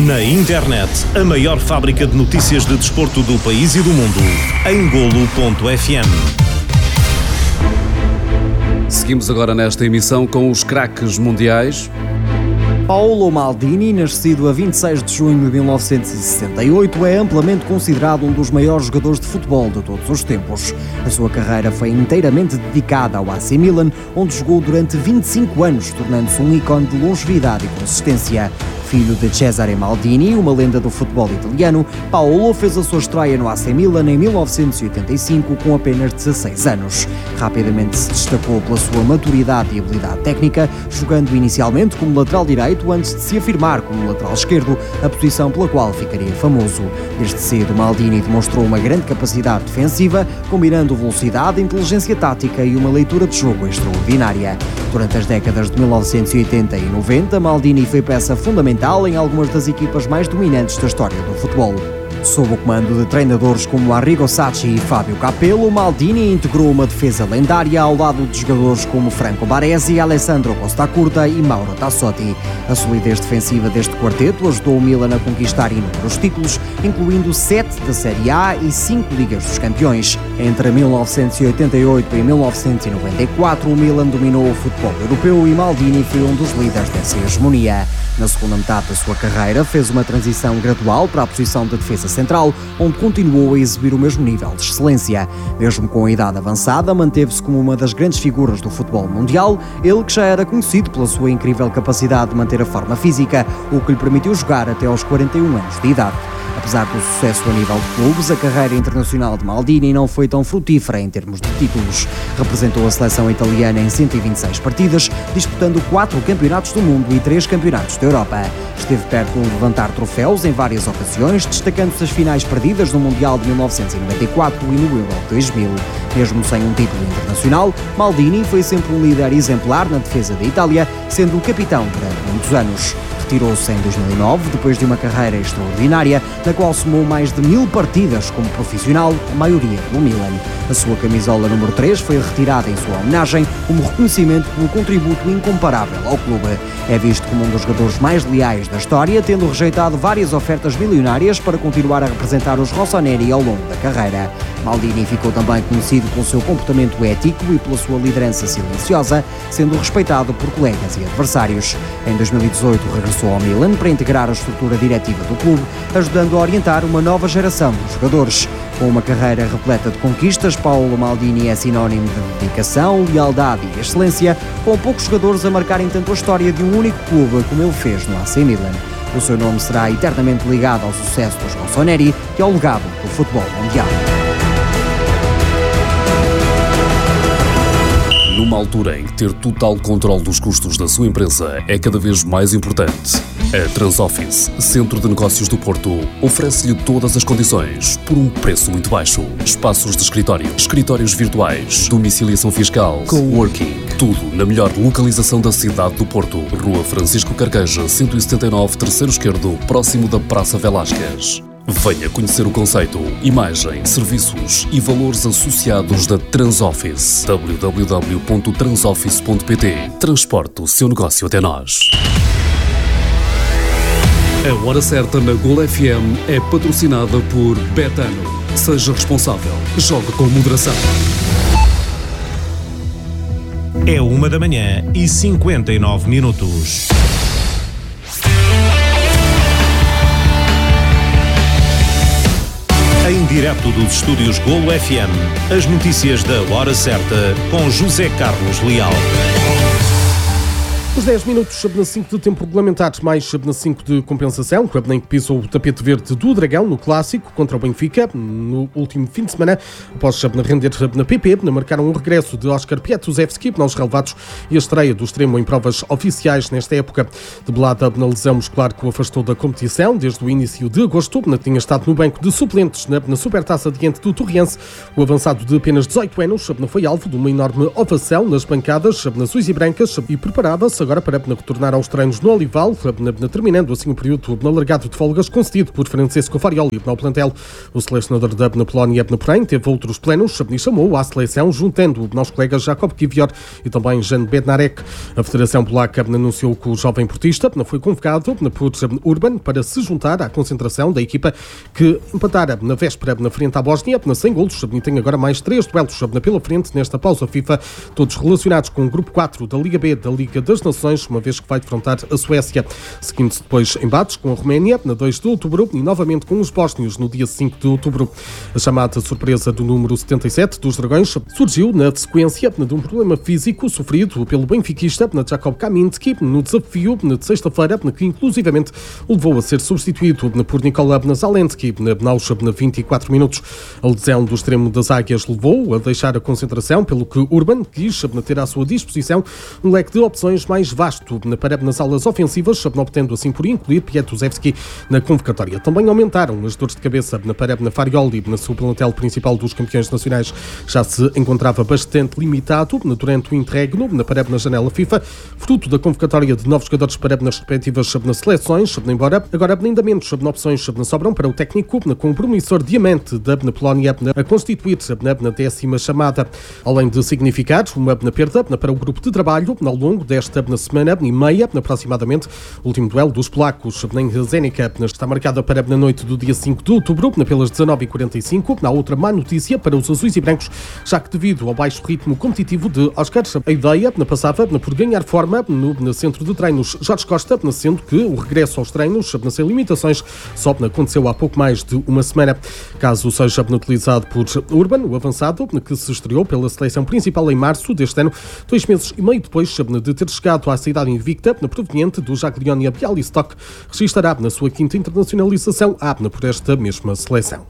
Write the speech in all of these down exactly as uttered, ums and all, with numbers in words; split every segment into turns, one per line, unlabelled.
Na internet, a maior fábrica de notícias de desporto do país e do mundo. Em golo ponto f m.
Seguimos agora nesta emissão com os craques mundiais.
Paolo Maldini, nascido a vinte e seis de junho de mil novecentos e sessenta e oito, é amplamente considerado um dos maiores jogadores de futebol de todos os tempos. A sua carreira foi inteiramente dedicada ao A C Milan, onde jogou durante vinte e cinco anos, tornando-se um ícone de longevidade e consistência. Filho de Cesare Maldini, uma lenda do futebol italiano, Paolo fez a sua estreia no A C Milan em mil novecentos e oitenta e cinco com apenas dezasseis anos. Rapidamente se destacou pela sua maturidade e habilidade técnica, jogando inicialmente como lateral direito antes de se afirmar como lateral esquerdo, a posição pela qual ficaria famoso. Desde cedo, Maldini demonstrou uma grande capacidade defensiva, combinando velocidade, inteligência tática e uma leitura de jogo extraordinária. Durante as décadas de mil novecentos e oitenta e noventa, Maldini foi peça fundamental em algumas das equipas mais dominantes da história do futebol. Sob o comando de treinadores como Arrigo Sacchi e Fábio Capello, Maldini integrou uma defesa lendária ao lado de jogadores como Franco Baresi, Alessandro Costa Curta e Mauro Tassotti. A solidez defensiva deste quarteto ajudou o Milan a conquistar inúmeros títulos, incluindo sete da Série A e cinco Ligas dos Campeões. Entre mil novecentos e oitenta e oito e mil novecentos e noventa e quatro, o Milan dominou o futebol europeu e Maldini foi um dos líderes dessa hegemonia. Na segunda metade da sua carreira, fez uma transição gradual para a posição de defesa central, onde continuou a exibir o mesmo nível de excelência. Mesmo com a idade avançada, manteve-se como uma das grandes figuras do futebol mundial, ele que já era conhecido pela sua incrível capacidade de manter a forma física, o que lhe permitiu jogar até aos quarenta e um anos de idade. Apesar do sucesso a nível de clubes, a carreira internacional de Maldini não foi tão frutífera em termos de títulos. Representou a seleção italiana em cento e vinte e seis partidas, disputando quatro campeonatos do mundo e três campeonatos da Europa. Esteve perto de levantar troféus em várias ocasiões, destacando-se as finais perdidas no Mundial de mil novecentos e noventa e quatro e no Euro de dois mil. Mesmo sem um título internacional, Maldini foi sempre um líder exemplar na defesa da Itália, sendo o capitão durante muitos anos. Retirou-se em dois mil e nove, depois de uma carreira extraordinária, na qual somou mais de mil partidas como profissional, a maioria no Milan. A sua camisola número três foi retirada em sua homenagem, como reconhecimento pelo contributo incomparável ao clube. É visto como um dos jogadores mais leais da história, tendo rejeitado várias ofertas milionárias para continuar a representar os rossoneri ao longo da carreira. Maldini ficou também conhecido pelo seu comportamento ético e pela sua liderança silenciosa, sendo respeitado por colegas e adversários. Em dois mil e dezoito regressou ao Milan para integrar a estrutura diretiva do clube, ajudando a orientar uma nova geração de jogadores. Com uma carreira repleta de conquistas, Paolo Maldini é sinónimo de dedicação, lealdade e excelência, com poucos jogadores a marcarem tanto a história de um único clube como ele fez no A C Milan. O seu nome será eternamente ligado ao sucesso dos rossoneri e ao legado do futebol mundial.
Numa altura em que ter total controle dos custos da sua empresa é cada vez mais importante, a Transoffice, Centro de Negócios do Porto, oferece-lhe todas as condições por um preço muito baixo. Espaços de escritório, escritórios virtuais, domiciliação fiscal, coworking, tudo na melhor localização da cidade do Porto. Rua Francisco Carqueja, cento e setenta e nove, terceiro esquerdo, próximo da Praça Velásquez. Venha conhecer o conceito, imagem, serviços e valores associados da Transoffice. w w w ponto transoffice ponto p t. Transporte o seu negócio até nós. A Hora Certa na Golo F M é patrocinada por Betano. Seja responsável. Jogue com moderação.
É uma da manhã e cinquenta e nove minutos. Em direto dos estúdios Golo F M, as notícias da Hora Certa com José Carlos Leal.
Os dez minutos na cinco de tempo regulamentar, mais na cinco de compensação. O Clube que pisou o tapete verde do Dragão no Clássico contra o Benfica no último fim de semana. Após render na P P, marcaram o regresso de Oscar Pietuzewski nos relevados e a estreia do extremo em provas oficiais nesta época. Debelada na lesão muscular que o afastou da competição desde o início de agosto, tinha estado no banco de suplentes na, na Supertaça diante do Torriense. O avançado de apenas dezoito anos foi alvo de uma enorme ovação nas bancadas nas azuis e brancas e preparava-se prepara-se agora para retornar aos treinos no Olival, terminando assim o período alargado de folgas concedido por Francesco Farioli ao plantel. O selecionador da Polónia, porém, teve outros planos e chamou à seleção, juntando aos colegas Jakub Kiwior e também Jan Bednarek. A Federação Polaca anunciou que o jovem portista foi convocado por Urban para se juntar à concentração da equipa que empatara na véspera na frente à Bósnia, sem golos, e tem agora mais três duelos pela frente nesta pausa FIFA, todos relacionados com o grupo quatro da Liga B da Liga das Nações, uma vez que vai defrontar a Suécia. Seguindo-se depois embates com a Roménia na dois de outubro e novamente com os bósnios no dia cinco de outubro. A chamada surpresa do número setenta e sete dos Dragões surgiu na sequência de um problema físico sofrido pelo benfiquista Jakub Kaminski no desafio de sexta-feira, que inclusivamente o levou a ser substituído por Nikola Zalensky aos vinte e quatro minutos. A lesão do extremo das Águias levou a deixar a concentração, pelo que Urban quis ter à sua disposição um leque de opções mais vasto para nas aulas ofensivas, obtendo assim por incluir Pietruszewski na convocatória. Também aumentaram as dores de cabeça para Farioli, na sua plantel principal dos campeões nacionais já se encontrava bastante limitado durante o interregno para na janela FIFA, fruto da convocatória de novos jogadores para nas respectivas nas seleções, embora agora ainda menos opções sobram para o técnico, com o promissor diamante da Polónia a constituir-se na décima chamada, além de significar uma perda para o grupo de trabalho ao longo desta semana e meia, aproximadamente. O último duelo dos polacos em Zenica está marcada para a noite do dia cinco de outubro, pelas dezanove e quarenta e cinco. Na outra má notícia para os azuis e brancos, já que devido ao baixo ritmo competitivo de Oscar, a ideia passava por ganhar forma no centro de treinos Jorge Costa, sendo que o regresso aos treinos sem limitações só aconteceu há pouco mais de uma semana. Caso seja utilizado por Urban, o avançado, que se estreou pela seleção principal em março deste ano, dois meses e meio depois de ter chegado à cidade invicta, proveniente do Jagiellonia Białystok, registará na sua quinta internacionalização apta por esta mesma seleção.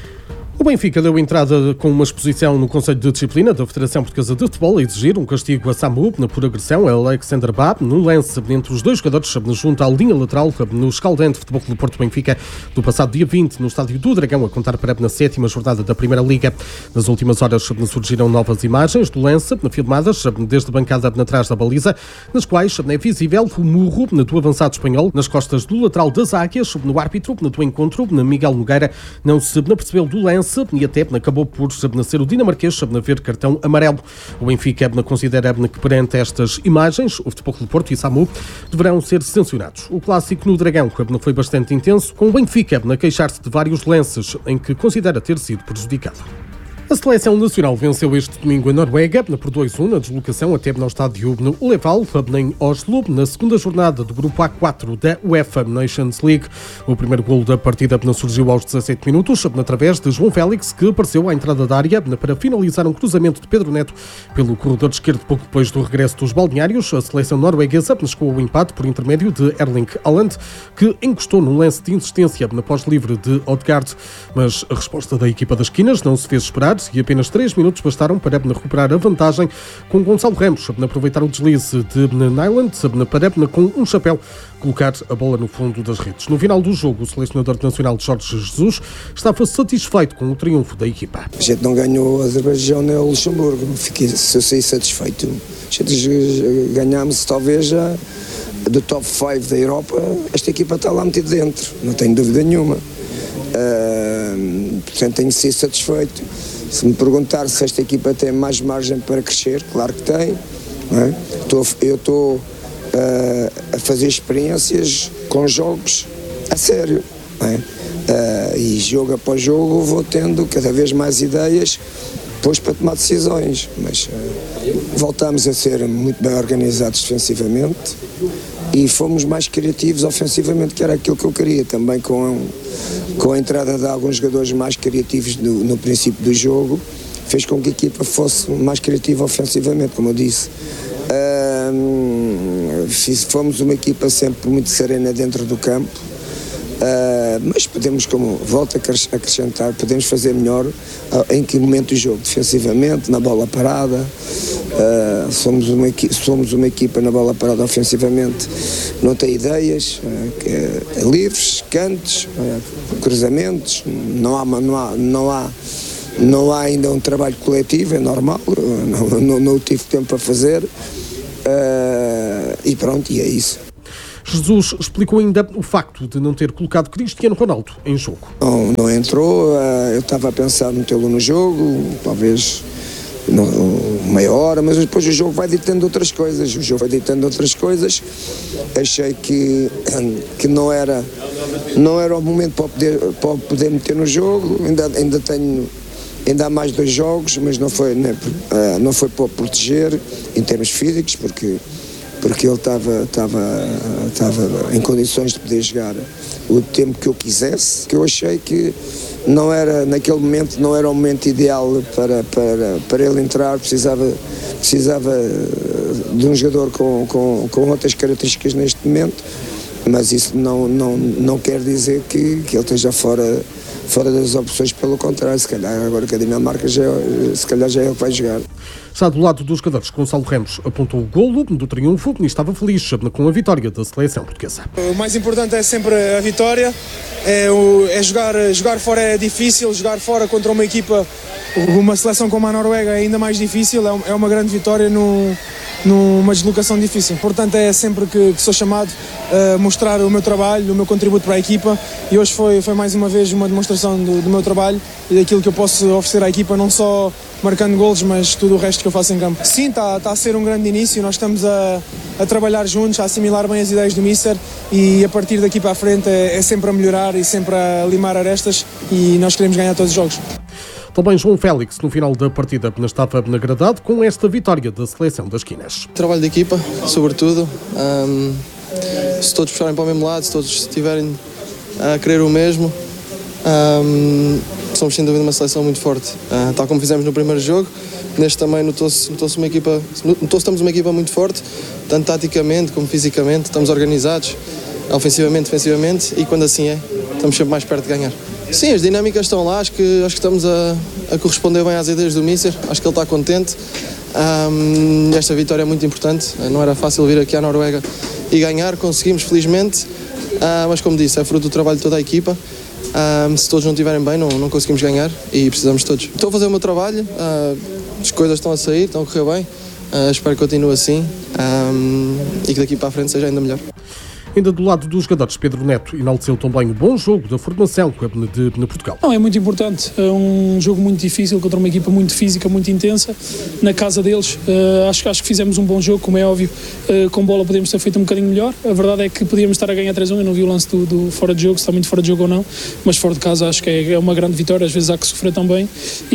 O Benfica deu entrada com uma exposição no Conselho de Disciplina da Federação Portuguesa de Futebol a exigir um castigo a Samu por agressão a Alexander Bá num lance entre os dois jogadores junto à linha lateral no escaldante Futebol Clube Porto Benfica do passado dia vinte no estádio do Dragão, a contar para na sétima jornada da Primeira Liga. Nas últimas horas surgiram novas imagens do lance, filmadas desde a bancada atrás da baliza, nas quais é visível o murro do avançado espanhol nas costas do lateral das Águias. No árbitro do encontro, Miguel Nogueira, não se percebeu do lance e até acabou por ser o dinamarquês a ver cartão amarelo. O Benfica considera que perante estas imagens, o Futebol Clube Porto e Samu deverão ser sancionados. O clássico no Dragão foi bastante intenso, com o Benfica a queixar-se de vários lances em que considera ter sido prejudicado. A Seleção Nacional venceu este domingo a Noruega por dois a um na deslocação até no estádio no Uleval, em Oslo, na segunda jornada do grupo A quatro da UEFA Nations League. O primeiro golo da partida surgiu aos dezassete minutos, através de João Félix, que apareceu à entrada da área para finalizar um cruzamento de Pedro Neto pelo corredor esquerdo pouco depois do regresso dos balneários. A seleção norueguesa chegou ao empate por intermédio de Erling Haaland, que encostou num lance de insistência na pós-livre de Odegaard, mas a resposta da equipa das esquinas não se fez esperar e apenas três minutos bastaram para recuperar a vantagem, com Gonçalo Ramos a aproveitar o deslize de Nyland para, com um chapéu, colocar a bola no fundo das redes. No final do jogo, o selecionador nacional Jorge Jesus estava satisfeito com o triunfo da equipa.
A gente não ganhou o Azerbaijão nem o Luxemburgo, fiquei, se eu saí satisfeito. A gente ganhámos talvez a, do top cinco da Europa, esta equipa está lá metida dentro, não tenho dúvida nenhuma. Uh, portanto, tenho de ser satisfeito. Se me perguntar se esta equipa tem mais margem para crescer, claro que tem. Não é? Estou, eu estou uh, a fazer experiências com jogos a sério. Não é? uh, e jogo após jogo vou tendo cada vez mais ideias depois para tomar decisões. Mas uh, voltamos a ser muito bem organizados defensivamente e fomos mais criativos ofensivamente, que era aquilo que eu queria, também com, com a entrada de alguns jogadores mais criativos no, no princípio do jogo, fez com que a equipa fosse mais criativa ofensivamente, como eu disse. Uh, fomos uma equipa sempre muito serena dentro do campo, uh, mas podemos, como volto a acrescentar, podemos fazer melhor uh, em que momento do jogo, defensivamente, na bola parada. Uh, somos, uma, somos uma equipa na bola parada ofensivamente, não tem ideias, uh, que, uh, livres, cantos, uh, cruzamentos, não há, não, há, não, há, não há ainda um trabalho coletivo, é normal, uh, não, não, não tive tempo para fazer. Uh, Uh, e pronto, e é isso.
Jesus explicou ainda o facto de não ter colocado Cristiano Ronaldo em jogo.
Não, não entrou, uh, eu estava a pensar metê-lo no jogo, talvez no, meia hora, mas depois o jogo vai ditando outras coisas, o jogo vai ditando outras coisas, achei que, que não, era, não era o momento para poder, para poder meter no jogo, ainda, ainda tenho, ainda há mais dois jogos, mas não foi, não, uh, não foi para proteger em termos físicos, porque porque ele estava, estava, estava em condições de poder jogar o tempo que eu quisesse, que eu achei que não era, naquele momento, não era o momento ideal para, para, para ele entrar, precisava, precisava de um jogador com, com, com outras características neste momento, mas isso não, não, não quer dizer que, que ele esteja fora, fora das opções, pelo contrário, se calhar agora que a Dinamarca já, se calhar já é ele que vai jogar.
Já do lado dos jogadores, Gonçalo Ramos apontou o golo do triunfo e estava feliz com a vitória da seleção portuguesa.
O mais importante é sempre a vitória, é, o, é jogar, jogar fora é difícil, jogar fora contra uma equipa, uma seleção como a Noruega é ainda mais difícil, é uma grande vitória no, numa deslocação difícil. O importante é sempre que, que sou chamado a mostrar o meu trabalho, o meu contributo para a equipa, e hoje foi, foi mais uma vez uma demonstração do, do meu trabalho e daquilo que eu posso oferecer à equipa, não só marcando golos, mas tudo o resto que eu faço em campo. Sim, está tá a ser um grande início, nós estamos a, a trabalhar juntos, a assimilar bem as ideias do Mister, e a partir daqui para a frente é, é sempre a melhorar e sempre a limar arestas, e nós queremos ganhar todos os jogos.
Também João Félix, no final da partida, estava agradado com esta vitória da seleção das Quinas.
Trabalho de equipa, sobretudo. Um, se todos puxarem para o mesmo lado, se todos estiverem a querer o mesmo, um, somos sem dúvida uma seleção muito forte. Uh, tal como fizemos no primeiro jogo, neste também notou-se, notou-se uma equipa, notou-se que estamos uma equipa muito forte, tanto taticamente como fisicamente, estamos organizados, ofensivamente, defensivamente, e quando assim é, estamos sempre mais perto de ganhar. Sim, as dinâmicas estão lá, acho que, acho que estamos a, a corresponder bem às ideias do Mister, acho que ele está contente. Um, esta vitória é muito importante, não era fácil vir aqui à Noruega e ganhar, conseguimos felizmente, uh, mas como disse, é fruto do trabalho de toda a equipa. Um, se todos não estiverem bem, não, não conseguimos ganhar e precisamos de todos. Estou a fazer o meu trabalho, uh, as coisas estão a sair, estão a correr bem, uh, espero que continue assim um, e que daqui para a frente seja ainda melhor.
Ainda do lado dos jogadores, Pedro Neto enalteceu também o bom jogo da formação de, de, de Portugal.
Não, é muito importante, é um jogo muito difícil contra uma equipa muito física, muito intensa, na casa deles. Uh, acho, acho que fizemos um bom jogo, como é óbvio, uh, com bola podemos ter feito um bocadinho melhor. A verdade é que podíamos estar a ganhar três a um, eu não vi o lance do, do fora de jogo, se está muito fora de jogo ou não, mas fora de casa acho que é, é uma grande vitória, às vezes há que sofrer também,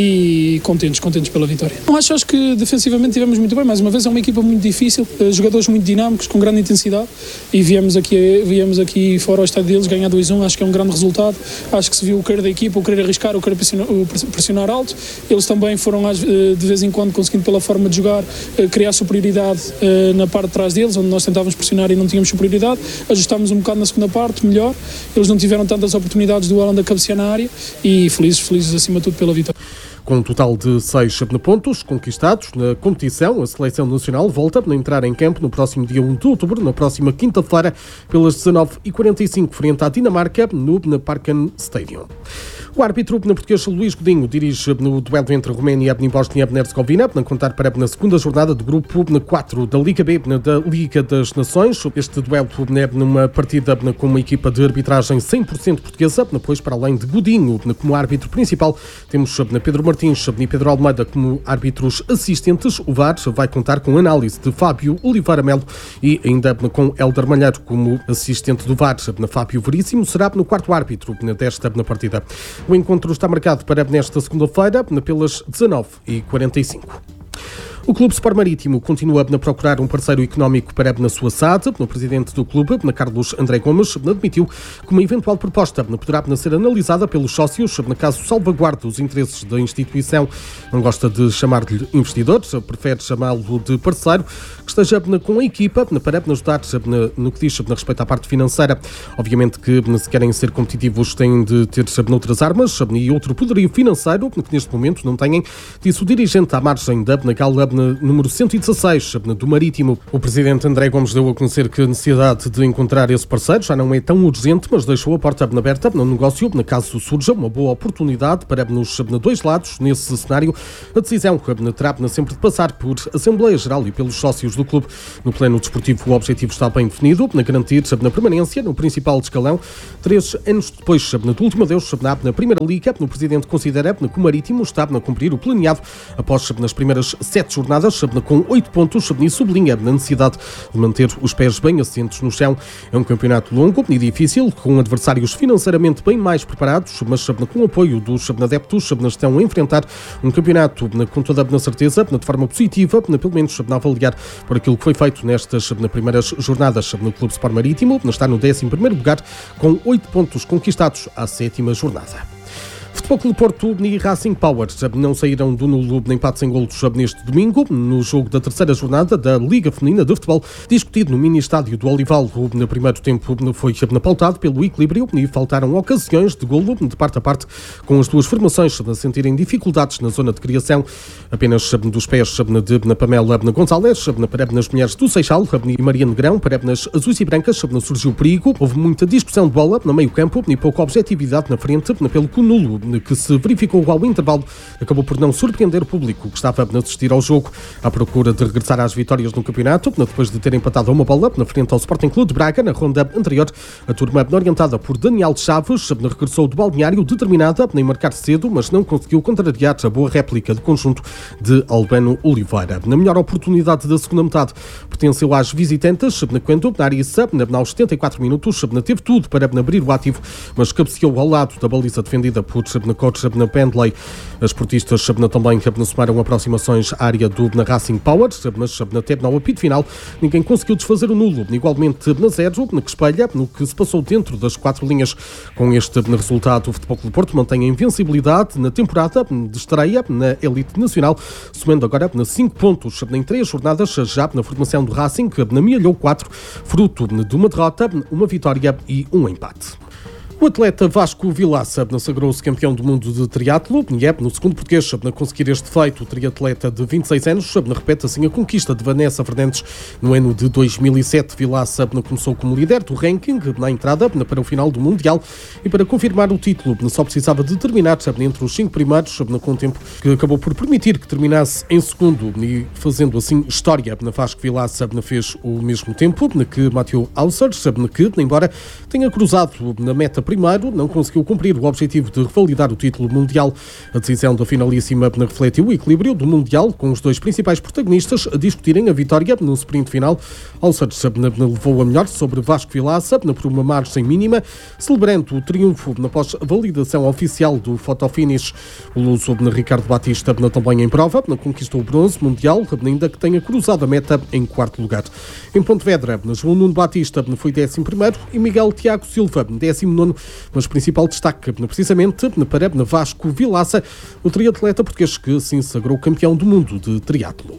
e contentes, contentes pela vitória. Não, acho, acho que defensivamente tivemos muito bem, mais uma vez é uma equipa muito difícil, uh, jogadores muito dinâmicos, com grande intensidade, e viemos aqui, viemos aqui aqui fora ao estádio deles, ganhar dois a um, acho que é um grande resultado. Acho que se viu o querer da equipa, o querer arriscar, o querer pressionar, o pressionar alto. Eles também foram de vez em quando conseguindo, pela forma de jogar, criar superioridade na parte de trás deles, onde nós tentávamos pressionar e não tínhamos superioridade. Ajustámos um bocado na segunda parte, melhor. Eles não tiveram tantas oportunidades do Haaland a cabecear na área e felizes, felizes acima de tudo pela vitória.
Com um total de seis pontos conquistados na competição, a Seleção Nacional volta a entrar em campo no próximo dia um de outubro, na próxima quinta-feira, pelas dezanove e quarenta e cinco, frente à Dinamarca, no Parken Stadium. O árbitro português Luís Godinho dirige no duelo entre Roménia e Bósnia-Herzegovina, a contar para na segunda jornada do grupo quatro da Liga B da Liga das Nações. Este duelo é numa partida com uma equipa de arbitragem cem por cento portuguesa, depois para além de Godinho como árbitro principal, temos Pedro Martins e Pedro Almeida como árbitros assistentes. O V A R vai contar com análise de Fábio Oliveira Melo e ainda com Hélder Malheiro como assistente do V A R. Fábio Veríssimo será no quarto árbitro desta partida. O encontro está marcado para nesta segunda-feira, pelas dezanove e quarenta e cinco. O Clube Sport Marítimo continua a procurar um parceiro económico para na sua S A D. O presidente do clube, Carlos André Gomes, admitiu que uma eventual proposta poderá ser analisada pelos sócios, no caso salvaguarde os interesses da instituição. Não gosta de chamar-lhe investidor, prefere chamá-lo de parceiro, que esteja com a equipa para ajudar no que diz respeito à parte financeira. Obviamente que, se querem ser competitivos, têm de ter outras armas e outro poderio financeiro, que neste momento não têm, disse o dirigente à margem da Gala número cento e dezasseis do Marítimo. O presidente André Gomes deu a conhecer que a necessidade de encontrar esse parceiro já não é tão urgente, mas deixou a porta aberta no negócio, na caso surja uma boa oportunidade para nos dois lados. Nesse cenário, a decisão terá sempre de passar por Assembleia Geral e pelos sócios do clube. No plano desportivo, o objetivo está bem definido, na garantir na permanência no principal escalão. Três anos depois do último adeus na Primeira Liga, o presidente considera que o Marítimo está a cumprir o planeado após nas primeiras sete jornadas com oito pontos e sublinha a necessidade de manter os pés bem assentos no chão. É um campeonato longo e difícil, com adversários financeiramente bem mais preparados, mas com o apoio dos adeptos estão a enfrentar um campeonato com toda a certeza, de forma positiva, pelo menos a avaliar por aquilo que foi feito nestas primeiras jornadas. No Clube Sport Marítimo está no décimo primeiro lugar com oito pontos conquistados à sétima jornada. Futebol Clube Porto e Racing Power não saíram do nulo de empate sem golos neste domingo, no jogo da terceira jornada da Liga Feminina de Futebol, discutido no mini-estádio do Olival. No primeiro tempo foi pautado pelo equilíbrio e faltaram ocasiões de golo de parte a parte, com as duas formações a sentirem dificuldades na zona de criação. Apenas dos pés de Pamela Gonçalves, para as mulheres do Seixal e Maria Negrão, para as azuis e brancas, surgiu perigo. Houve muita discussão de bola no meio campo e pouca objetividade na frente, pelo que o nulo que se verificou ao intervalo acabou por não surpreender o público que estava a assistir ao jogo. À procura de regressar às vitórias no campeonato, depois de ter empatado uma bola na frente ao Sporting Clube de Braga na ronda anterior, a turma orientada por Daniel Chaves regressou do balneário determinada em marcar cedo, mas não conseguiu contrariar a boa réplica do conjunto de Albano Oliveira. Na melhor oportunidade da segunda metade pertenceu às visitantes, quando Narissa, aos setenta e quatro minutos, teve tudo para abrir o ativo, mas cabeceou ao lado da baliza defendida por na coach na Pendley. As esportistas também somaram aproximações à área do na Racing Power, mas até no apito final ninguém conseguiu desfazer o nulo. Igualmente na zero, que espelha no que se passou dentro das quatro linhas. Com este resultado, o Futebol Clube Porto mantém a invencibilidade na temporada de estreia na elite nacional, somando agora cinco pontos em três jornadas, já na formação do Racing, que amealhou quatro, fruto de uma derrota, uma vitória e um empate. O atleta Vasco Vilaça sagrou-se campeão do mundo de triatlo e é no segundo português a conseguir este feito. O triatleta de vinte e seis anos repete assim a conquista de Vanessa Fernandes no ano de dois mil e sete. Vilaça começou como líder do ranking na entrada para o final do Mundial e para confirmar o título só precisava de terminar entre os cinco primeiros, com um tempo que acabou por permitir que terminasse em segundo e fazendo assim história. Vasco Vilaça fez o mesmo tempo que Mathieu Hauser, que embora tenha cruzado na meta primeiro, não conseguiu cumprir o objetivo de revalidar o título mundial. A decisão da finalíssima refletiu o equilíbrio do mundial, com os dois principais protagonistas a discutirem a vitória no sprint final. Alçades levou a melhor sobre Vasco Vilaça por uma margem mínima, celebrando o triunfo após a validação oficial do fotofinish. O luso Ricardo Batista também em prova conquistou o bronze mundial, ainda que tenha cruzado a meta em quarto lugar. Em Pontevedra, João Nuno Batista foi décimo primeiro e Miguel Tiago Silva décimo nono. Mas principal destaque, precisamente, para Vasco Vilaça, o triatleta português que se sagrou campeão do mundo de triatlo.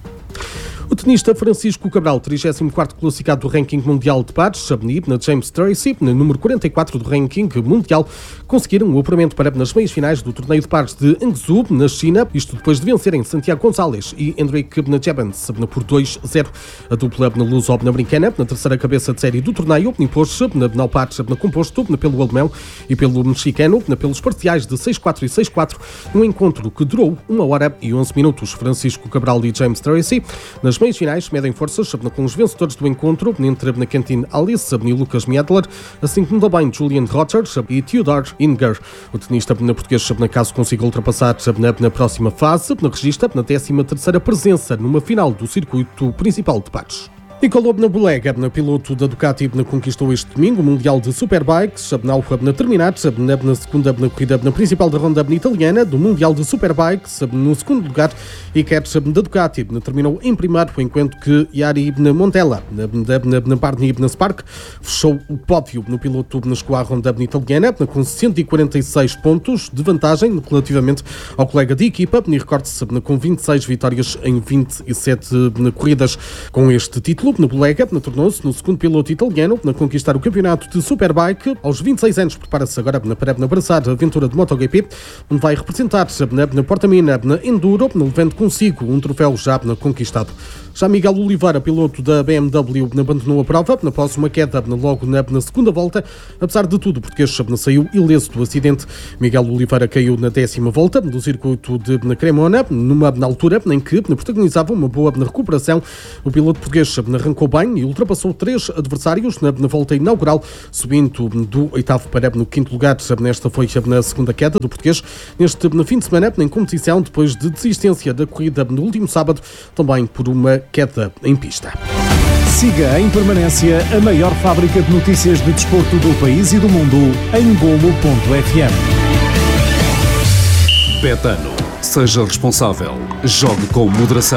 O tenista Francisco Cabral, trigésimo quarto classificado do ranking mundial de pares, na James Tracy, no número quarenta e quatro do ranking mundial, conseguiram o apuramento para nas meias finais do torneio de pares de Hangzhou, na China, isto depois de vencerem Santiago Gonçalves e Henrique Jebens por dois a zero. A dupla luso-americana, na terceira cabeça de série do torneio, impôs-se no par composto pelo alemão e pelo mexicano, pelos parciais de seis a quatro e seis a quatro, um encontro que durou uma hora e onze minutos. Francisco Cabral e James Tracy, nas meias finais, medem forças com os vencedores do encontro entre Quentin Alice e Lucas Miedler, assim como também Julian Rogers e Theodor Inger. O tenista português, na caso consiga ultrapassar na próxima fase, registra na décima terceira presença numa final do circuito principal de pares. Nicolò Bolega, piloto da Ducati, conquistou este domingo o Mundial de Superbikes, ao terminar na segunda corrida principal da ronda italiana do Mundial de Superbikes, no segundo lugar, e Ketch da Ducati terminou em primeiro, enquanto que Jari Montella, na Barni Spark, fechou o pódio. No piloto chegou à ronda italiana com cento e quarenta e seis pontos de vantagem relativamente ao colega de equipa, e recorde-se com vinte e seis vitórias em vinte e sete corridas. Com este título, Enzo Bolega tornou-se no segundo piloto italiano a conquistar o campeonato de Superbike. Aos vinte e seis anos prepara-se agora para abraçar a aventura de MotoGP, onde vai representar na Portamina na Enduro, levando consigo um troféu já conquistado. Já Miguel Oliveira, piloto da B M W, abandonou a prova após uma queda logo na, na segunda volta. Apesar de tudo, o português saiu ileso do acidente. Miguel Oliveira caiu na décima volta do circuito de Cremona, numa na altura em que protagonizava uma boa recuperação. O piloto português arrancou bem e ultrapassou três adversários na, na volta inaugural, subindo do oitavo para no quinto lugar. Nesta foi na segunda queda do português neste no fim de semana em competição, depois de desistência da corrida no último sábado, também por uma queda em pista.
Siga em permanência a maior fábrica de notícias de desporto do país e do mundo em golo ponto f m.
Betano. Seja responsável. Jogue com moderação.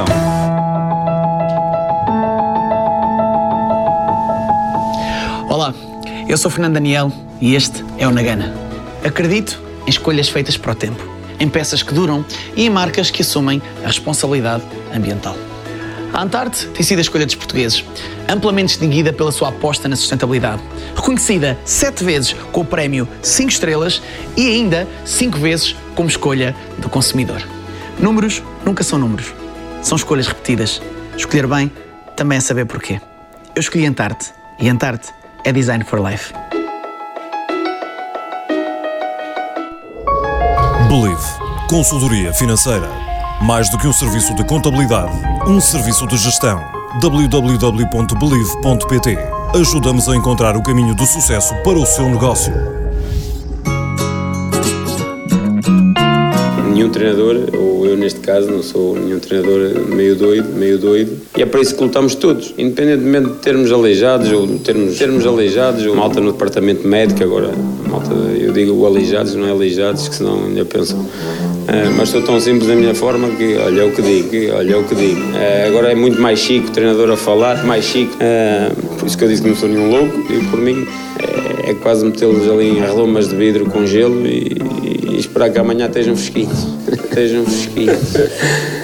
Olá, eu sou Fernando Daniel e este é o Nagana. Acredito em escolhas feitas para o tempo, em peças que duram e em marcas que assumem a responsabilidade ambiental. A Antarte tem sido a escolha dos portugueses, amplamente distinguida pela sua aposta na sustentabilidade, reconhecida sete vezes com o prémio cinco estrelas e ainda cinco vezes como escolha do consumidor. Números nunca são números, são escolhas repetidas. Escolher bem também é saber porquê. Eu escolhi Antarte e Antarte é Design for Life.
Believe. Consultoria financeira. Mais do que um serviço de contabilidade, um serviço de gestão. w w w ponto believe ponto p t. Ajudamos a encontrar o caminho do sucesso para o seu negócio.
Nenhum treinador, ou eu neste caso, não sou nenhum treinador meio doido, meio doido, e é para isso que lutamos todos, independentemente de termos aleijados ou de termos, termos aleijados, ou malta no departamento médico, agora, malta, eu digo aleijados, não é aleijados, que senão ainda pensam. Uh, mas sou tão simples na minha forma que, olha, é o que digo, que, olha, é o que digo. Uh, agora é muito mais chique o treinador a falar, mais chique, uh, por isso que eu disse que não sou nenhum louco, e por mim é, é quase metê-los ali em relomas de vidro com gelo e, e esperar que amanhã estejam fresquinhos, estejam fresquinhos.